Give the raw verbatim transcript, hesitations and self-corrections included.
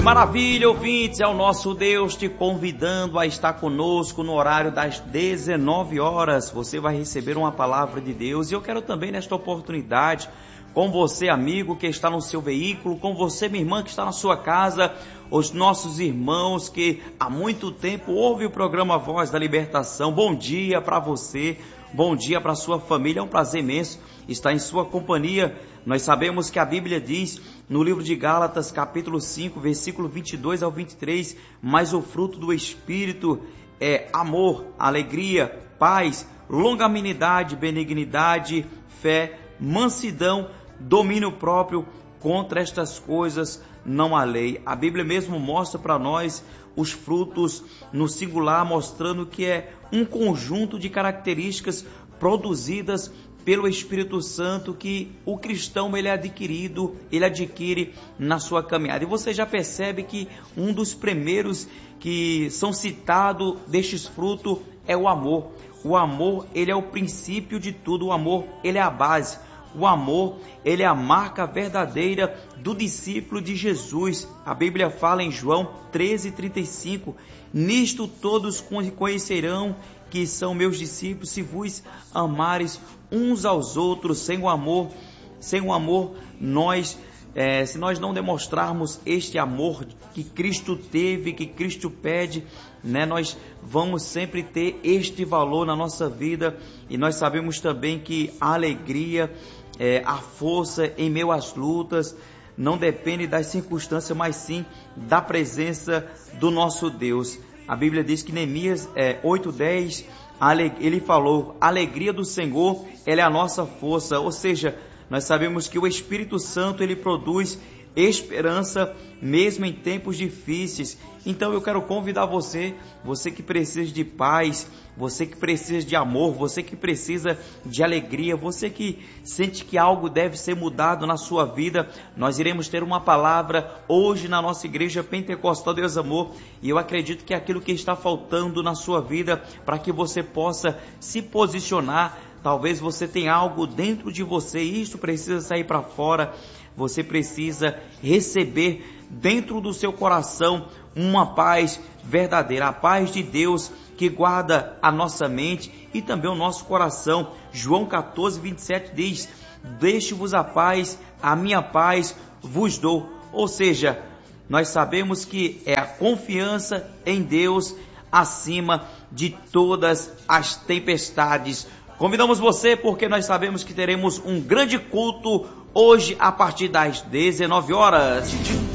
Maravilha, ouvintes, é o nosso Deus te convidando a estar conosco no horário das dezenove horas. Você vai receber uma palavra de Deus e eu quero também nesta oportunidade, com você, amigo que está no seu veículo, com você, minha irmã que está na sua casa, os nossos irmãos que há muito tempo ouvem o programa Voz da Libertação. Bom dia para você, bom dia para sua família, é um prazer imenso estar em sua companhia. Nós sabemos que a Bíblia diz no livro de Gálatas, capítulo cinco, versículo vinte e dois ao vinte e três, mas o fruto do Espírito é amor, alegria, paz, longanimidade, benignidade, fé, mansidão, domínio próprio. Contra estas coisas não há lei. A Bíblia mesmo mostra para nós os frutos no singular, mostrando que é um conjunto de características produzidas pelo Espírito Santo que o cristão ele é adquirido, ele adquire na sua caminhada. E você já percebe que um dos primeiros que são citados destes frutos é o amor. O amor, ele é o princípio de tudo, o amor, ele é a base. O amor, ele é a marca verdadeira do discípulo de Jesus. A Bíblia fala em João treze, trinta e cinco, nisto todos conhecerão que são meus discípulos, se vos amares uns aos outros. Sem o amor, sem o amor, nós, é, se nós não demonstrarmos este amor que Cristo teve, que Cristo pede, né, nós vamos sempre ter este valor na nossa vida. E nós sabemos também que a alegria, é, a força em meio às lutas, não depende das circunstâncias, mas sim da presença do nosso Deus. A Bíblia diz que Neemias é, oito, dez, ele falou, a alegria do Senhor, ela é a nossa força. Ou seja, nós sabemos que o Espírito Santo, ele produz esperança mesmo em tempos difíceis. Então eu quero convidar você, você que precisa de paz, você que precisa de amor, você que precisa de alegria, você que sente que algo deve ser mudado na sua vida. Nós iremos ter uma palavra hoje na nossa igreja Pentecostal Deus Amor, e eu acredito que é aquilo que está faltando na sua vida para que você possa se posicionar. Talvez você tenha algo dentro de você e isso precisa sair para fora. Você precisa receber dentro do seu coração uma paz verdadeira, a paz de Deus que guarda a nossa mente e também o nosso coração. João catorze, vinte e sete diz, deixe-vos a paz, a minha paz vos dou. Ou seja, nós sabemos que é a confiança em Deus acima de todas as tempestades. Convidamos você porque nós sabemos que teremos um grande culto hoje a partir das dezenove horas.